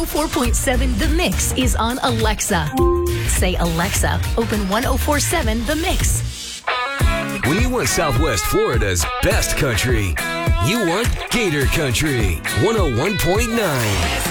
104.7 The Mix is on Alexa. Say, Alexa, open 104.7 The Mix. When you want Southwest Florida's best country, you want Gator Country 101.9.